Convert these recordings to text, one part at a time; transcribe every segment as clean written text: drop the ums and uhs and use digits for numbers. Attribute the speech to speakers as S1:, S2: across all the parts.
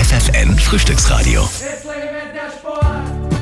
S1: FFN Frühstücksradio.
S2: Jetzt wird der Sport,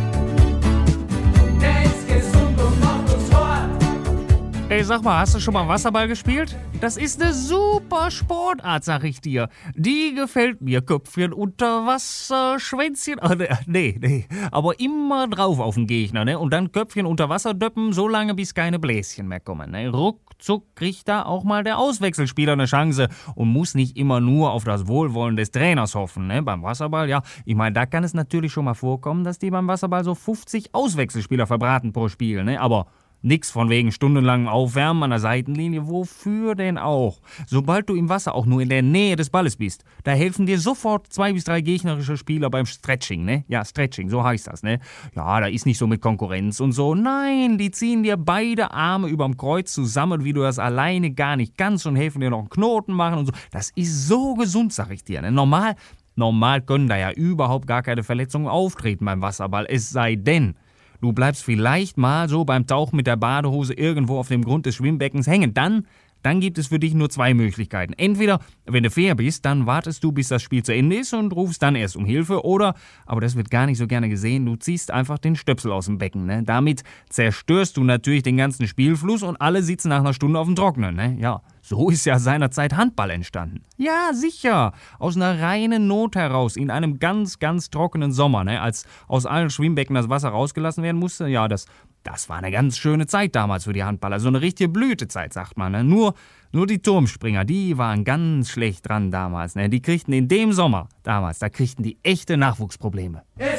S2: der ist gesund und macht uns hart.
S3: Ey, sag mal, hast du schon mal Wasserball gespielt? Das ist eine super Sportart, sag ich dir. Die gefällt mir. Köpfchen unter Wasser, Schwänzchen... Nee. Aber immer drauf auf den Gegner, ne? Und dann Köpfchen unter Wasser döppen, so lange, bis keine Bläschen mehr kommen, ne? Ruckzuck kriegt da auch mal der Auswechselspieler eine Chance und muss nicht immer nur auf das Wohlwollen des Trainers hoffen, ne? Beim Wasserball, ja, ich meine, da kann es natürlich schon mal vorkommen, dass die beim Wasserball so 50 Auswechselspieler verbraten pro Spiel, ne? Aber... nix von wegen stundenlangem Aufwärmen an der Seitenlinie. Wofür denn auch? Sobald du im Wasser auch nur in der Nähe des Balles bist, da helfen dir sofort 2 bis 3 gegnerische Spieler beim Stretching, ne? Ja, Stretching, so heißt das, ne? Ja, da ist nicht so mit Konkurrenz und so. Nein, die ziehen dir beide Arme überm Kreuz zusammen, wie du das alleine gar nicht kannst und helfen dir noch einen Knoten machen und so. Das ist so gesund, sag ich dir, ne? Normal können da ja überhaupt gar keine Verletzungen auftreten beim Wasserball, es sei denn... du bleibst vielleicht mal so beim Tauchen mit der Badehose irgendwo auf dem Grund des Schwimmbeckens hängen. Dann gibt es für dich nur 2 Möglichkeiten. Entweder, wenn du fair bist, dann wartest du, bis das Spiel zu Ende ist und rufst dann erst um Hilfe. Oder, aber das wird gar nicht so gerne gesehen, du ziehst einfach den Stöpsel aus dem Becken. Ne? Damit zerstörst du natürlich den ganzen Spielfluss und alle sitzen nach einer Stunde auf dem Trockenen. Ne? Ja, so ist ja seinerzeit Handball entstanden. Ja, sicher. Aus einer reinen Not heraus, in einem ganz, ganz trockenen Sommer, ne? Als aus allen Schwimmbecken das Wasser rausgelassen werden musste. Ja, das war eine ganz schöne Zeit damals für die Handballer. So eine richtige Blütezeit, sagt man. Ne? Nur die Turmspringer, die waren ganz schlecht dran damals. Ne? Die kriegten in dem Sommer damals, da kriegten die echte Nachwuchsprobleme.